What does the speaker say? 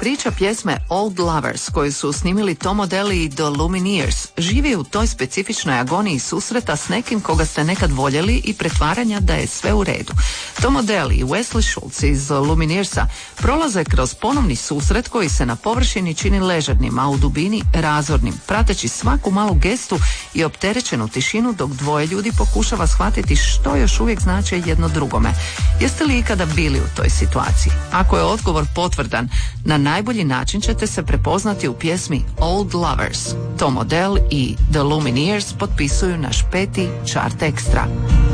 Priča pjesme Old Lovers koju su snimili Tom Odell i The Lumineers živi u toj specifičnoj agoniji susreta s nekim koga ste nekad voljeli i pretvaranja da je sve u redu. Tom Odell i Wesley Schultz iz Lumineersa prolaze kroz ponovni susret koji se na površini čini ležernim, a u dubini razornim, prateći svaku malu gestu i opterećenu tišinu dok dvoje ljudi pokušava shvatiti što još uvijek znači jedno drugome. Jeste li ikada bili u toj situaciji? Ako je odgovor potvrdan, na najbolji način ćete se prepoznati u pjesmi Old Lovers. Tom Odell i The Lumineers potpisuju naš 5. chart ekstra.